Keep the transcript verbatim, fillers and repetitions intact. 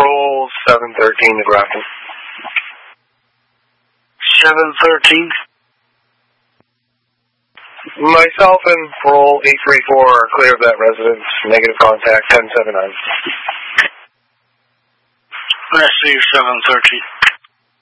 Roll seven thirteen to Grafton. seven thirteen. Myself and Roll eight three four are clear of that residence. Negative contact ten seven nine. I see seven thirteen.